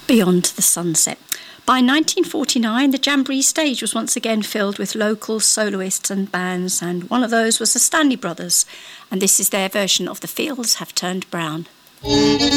Beyond the Sunset. By 1949, the Jamboree stage was once again filled with local soloists and bands, and one of those was the Stanley Brothers, and this is their version of The Fields Have Turned Brown.